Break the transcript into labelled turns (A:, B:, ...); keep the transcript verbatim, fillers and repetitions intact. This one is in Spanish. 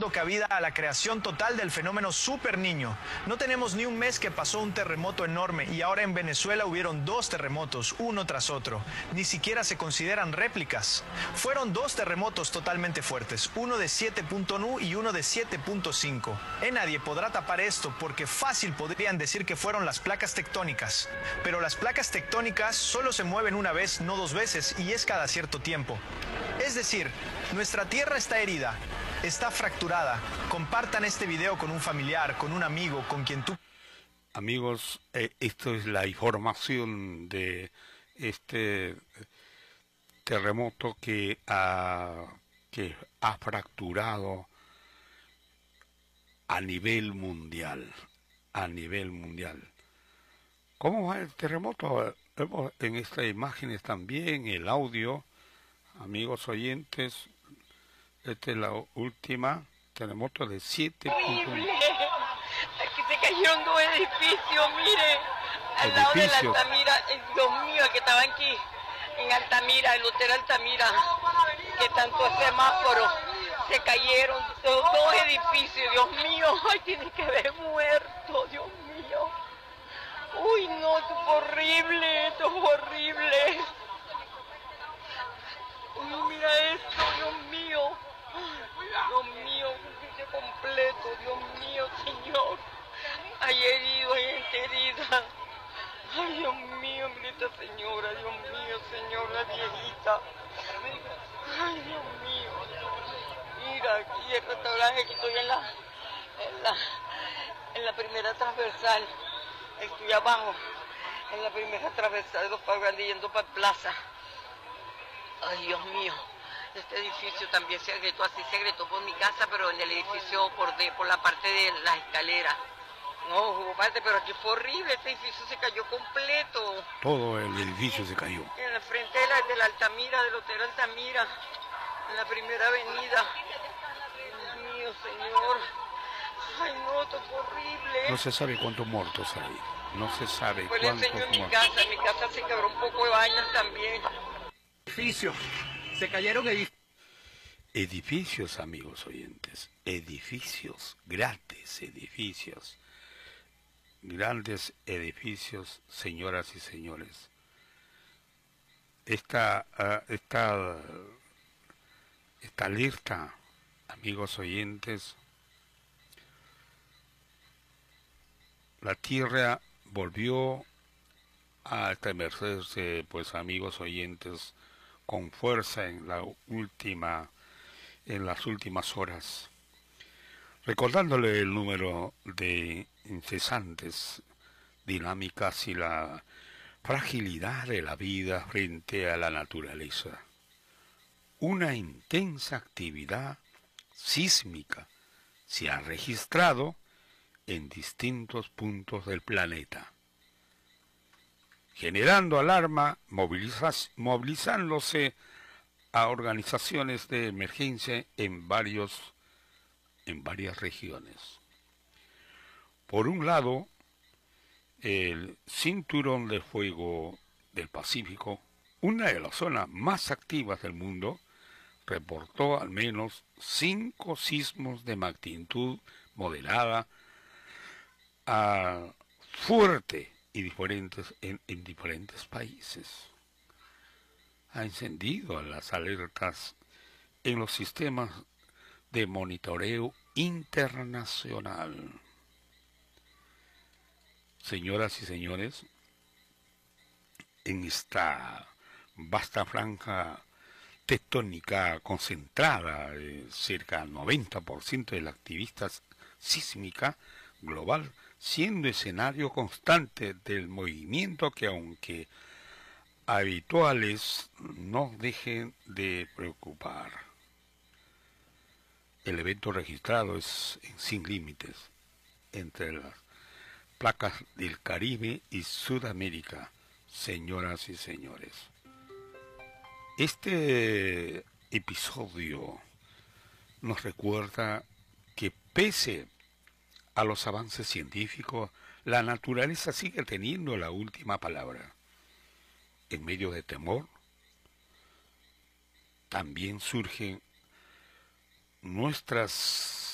A: cabida a la creación total del fenómeno Super Niño. No tenemos ni un mes que pasó un terremoto enorme y ahora en Venezuela hubieron dos terremotos, uno tras otro. Ni siquiera se consideran réplicas. Fueron dos terremotos totalmente fuertes, uno de siete punto uno y uno de siete punto cinco. Eh, nadie podrá tapar esto porque fácil podrían decir que fueron las placas tectónicas. Pero las placas tectónicas solo se mueven una vez, no dos veces, y es cada cierto tiempo. Es decir, nuestra Tierra está herida, está fracturada. Compartan este video con un familiar, con un amigo, con quien tú...
B: Amigos, eh, esto es la información de este terremoto que ha, que ha fracturado a nivel mundial, a nivel mundial. ¿Cómo va el terremoto? Vemos en estas imágenes también el audio, amigos oyentes. Esta es la última, terremoto de siete punto uno.
C: Aquí se cayeron dos edificios, mire, al lado de la Altamira. Ay, Dios mío, el que estaba aquí, en Altamira, el hotel Altamira, que tanto es semáforo, se cayeron dos, dos edificios, Dios mío, ay, tiene que haber muerto, Dios mío. Uy, no, esto es horrible, esto es horrible. Uy, mira esto, Dios mío. Dios mío, un sitio completo, Dios mío, Señor. Hay heridos, hay gente herida. Ay, Dios mío, mira esta señora, Dios mío, Señor, la viejita. Ay, Dios mío. Mira, aquí el restaurante, aquí estoy en la, en la, en la primera transversal. Estoy abajo, en la primera transversal de los Pagos yendo para Plaza. Ay, Dios mío. Este edificio también se agrietó, así se agrietó por mi casa, pero en el edificio por, de, por la parte de la escalera. No, hubo parte, pero aquí fue horrible, este edificio se cayó completo.
B: Todo el edificio se cayó.
C: En la frente de la, de la Altamira, del Hotel Altamira, en la primera avenida. Dios mío, Señor. Ay, no, esto fue horrible.
B: No se sabe cuántos muertos hay. No se sabe
C: pues
B: cuántos
C: le enseño en mi
B: muertos.
C: casa, en mi casa se quebró un poco de vainas también.
D: Edificios. Se cayeron edificios.
B: Edificios, amigos oyentes, edificios, grandes edificios, grandes edificios, señoras y señores. Esta, uh, esta, esta alerta, amigos oyentes, la Tierra volvió a estremecerse, pues, amigos oyentes, con fuerza en la última, en las últimas horas, recordándole el número de incesantes dinámicas y la fragilidad de la vida frente a la naturaleza. Una intensa actividad sísmica se ha registrado en distintos puntos del planeta, generando alarma, movilizas, movilizándose a organizaciones de emergencia en, varios, en varias regiones. Por un lado, el Cinturón de Fuego del Pacífico, una de las zonas más activas del mundo, reportó al menos cinco sismos de magnitud moderada a fuerte y diferentes en, en diferentes países. Ha encendido las alertas en los sistemas de monitoreo internacional. Señoras y señores, en esta vasta franja tectónica concentrada, eh, cerca del noventa por ciento de la actividad sísmica global, siendo escenario constante del movimiento que, aunque habituales, no dejen de preocupar. El evento registrado es sin límites entre las placas del Caribe y Sudamérica, señoras y señores. Este episodio nos recuerda que pese a los avances científicos, la naturaleza sigue teniendo la última palabra. En medio de temor, también surgen nuestras